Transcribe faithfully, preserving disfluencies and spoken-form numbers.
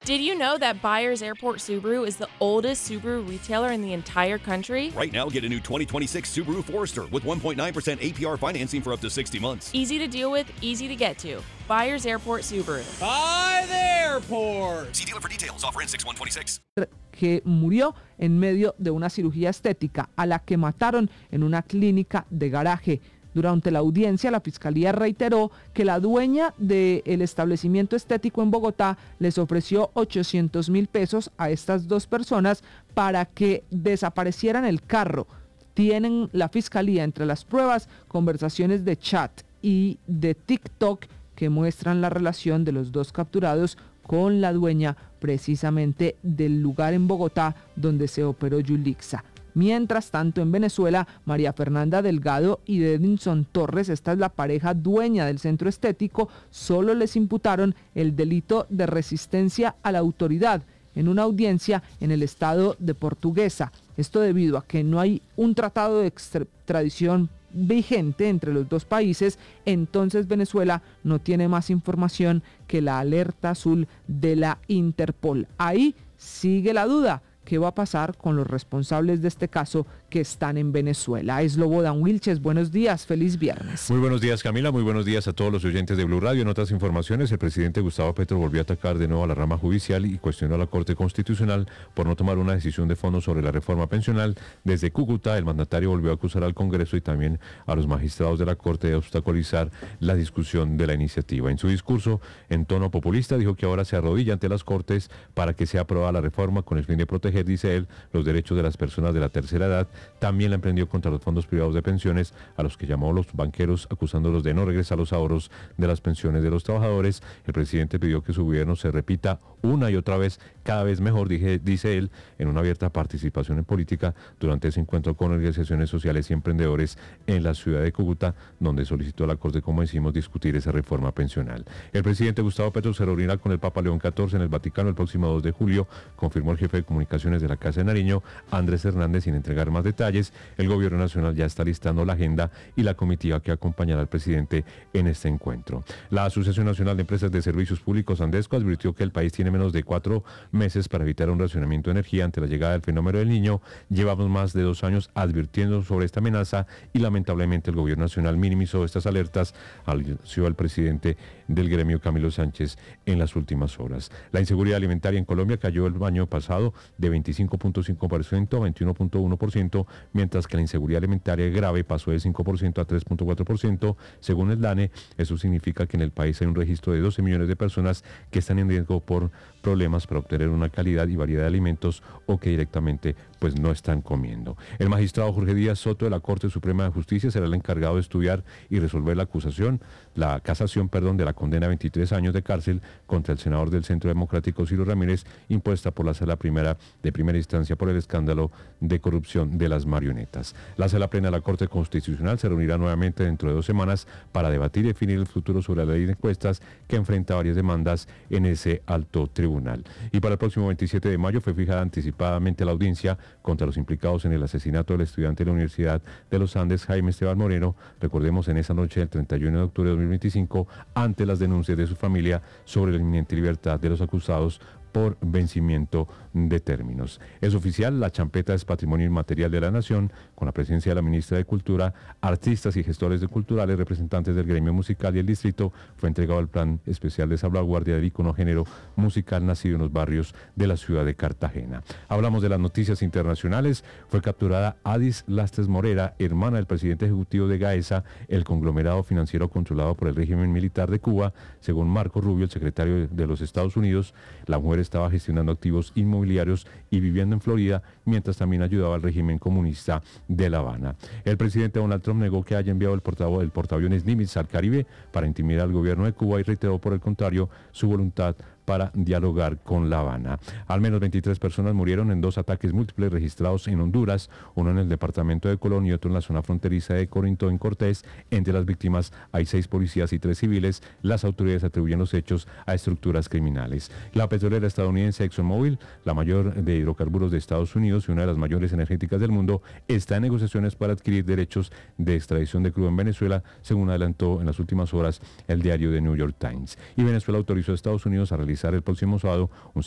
Did you know that Byers Airport Subaru is the oldest Subaru retailer in the entire country? Right now, get a new twenty twenty-six Subaru Forester with one point nine percent A P R financing for up to sixty months. Easy to deal with, easy to get to. Byers Airport Subaru. By the airport. See dealer for details. Offer in six one twenty-six. Que murió en medio de una cirugía estética, a la que mataron en una clínica de garaje. Durante la audiencia, la Fiscalía reiteró que la dueña del establecimiento estético en Bogotá les ofreció ochocientos mil pesos a estas dos personas para que desaparecieran el carro. Tienen la Fiscalía entre las pruebas conversaciones de chat y de TikTok que muestran la relación de los dos capturados con la dueña precisamente del lugar en Bogotá donde se operó Yulixa. Mientras tanto, en Venezuela, María Fernanda Delgado y Edinson Torres, esta es la pareja dueña del centro estético, solo les imputaron el delito de resistencia a la autoridad en una audiencia en el estado de Portuguesa. Esto debido a que no hay un tratado de extradición vigente entre los dos países, entonces Venezuela no tiene más información que la alerta azul de la Interpol. Ahí sigue la duda. ¿Qué va a pasar con los responsables de este caso que están en Venezuela? Slobodan Wilches, buenos días, feliz viernes. Muy buenos días, Camila, muy buenos días a todos los oyentes de Blue Radio. En otras informaciones, el presidente Gustavo Petro volvió a atacar de nuevo a la rama judicial y cuestionó a la Corte Constitucional por no tomar una decisión de fondo sobre la reforma pensional. Desde Cúcuta, el mandatario volvió a acusar al Congreso y también a los magistrados de la Corte de obstaculizar la discusión de la iniciativa. En su discurso, en tono populista, dijo que ahora se arrodilla ante las Cortes para que sea aprobada la reforma con el fin de proteger, dice él, los derechos de las personas de la tercera edad. También la emprendió contra los fondos privados de pensiones, a los que llamó los banqueros, acusándolos de no regresar los ahorros de las pensiones de los trabajadores. El presidente pidió que su gobierno se repita una y otra vez, cada vez mejor, dije, dice él, en una abierta participación en política durante ese encuentro con organizaciones sociales y emprendedores en la ciudad de Cúcuta, donde solicitó a la Corte, como decimos, discutir esa reforma pensional. El presidente Gustavo Petro se reunirá con el Papa León catorce en el Vaticano el próximo dos de julio, confirmó el jefe de comunicaciones de la Casa de Nariño, Andrés Hernández, sin entregar más detalles. El gobierno nacional ya está listando la agenda y la comitiva que acompañará al presidente en este encuentro. La Asociación Nacional de Empresas de Servicios Públicos, ANDESCO, advirtió que el país tiene menos de cuatro meses para evitar un racionamiento de energía ante la llegada del fenómeno del Niño. Llevamos más de dos años advirtiendo sobre esta amenaza y lamentablemente el gobierno nacional minimizó estas alertas, anunció el presidente del gremio, Camilo Sánchez, en las últimas horas. La inseguridad alimentaria en Colombia cayó el año pasado de veinticinco punto cinco por ciento a veintiuno punto uno por ciento, mientras que la inseguridad alimentaria grave pasó de cinco por ciento a tres punto cuatro por ciento, según el DANE. Eso significa que en el país hay un registro de doce millones de personas que están en riesgo por problemas para obtener una calidad y variedad de alimentos o que directamente pues no están comiendo. El magistrado Jorge Díaz Soto de la Corte Suprema de Justicia será el encargado de estudiar y resolver la acusación, la casación, perdón, de la condena a veintitrés años de cárcel contra el senador del Centro Democrático Ciro Ramírez, impuesta por la Sala Primera de Primera Instancia por el escándalo de corrupción de las marionetas. La Sala Plena de la Corte Constitucional se reunirá nuevamente dentro de dos semanas para debatir y definir el futuro sobre la ley de encuestas que enfrenta varias demandas en ese alto tribunal. Y para el próximo veintisiete de mayo fue fijada anticipadamente la audiencia contra los implicados en el asesinato del estudiante de la Universidad de los Andes, Jaime Esteban Moreno, recordemos, en esa noche del treinta y uno de octubre de dos mil veinticinco, ante las denuncias de su familia sobre la inminente libertad de los acusados por vencimiento de términos. Es oficial, la champeta es patrimonio inmaterial de la nación, con la presencia de la ministra de Cultura, artistas y gestores de culturales, representantes del gremio musical y el distrito. Fue entregado el plan especial de salvaguardia del ícono género musical nacido en los barrios de la ciudad de Cartagena. Hablamos de las noticias internacionales. Fue capturada Adis Lastres Morera, hermana del presidente ejecutivo de Gaesa, el conglomerado financiero controlado por el régimen militar de Cuba. Según Marco Rubio, el secretario de los Estados Unidos, la mujer estaba gestionando activos inmobiliarios y viviendo en Florida, mientras también ayudaba al régimen comunista de La Habana. El presidente Donald Trump negó que haya enviado el, portavo, el portaaviones Nimitz al Caribe para intimidar al gobierno de Cuba y reiteró, por el contrario, su voluntad para dialogar con La Habana. Al menos veintitrés personas murieron en dos ataques múltiples registrados en Honduras, uno en el departamento de Colón y otro en la zona fronteriza de Corinto, en Cortés. Entre las víctimas hay seis policías y tres civiles. Las autoridades atribuyen los hechos a estructuras criminales. La petrolera estadounidense ExxonMobil, la mayor de hidrocarburos de Estados Unidos y una de las mayores energéticas del mundo, está en negociaciones para adquirir derechos de extradición de crudo en Venezuela, según adelantó en las últimas horas el diario The New York Times. Y Venezuela autorizó a Estados Unidos a realizar el próximo sábado un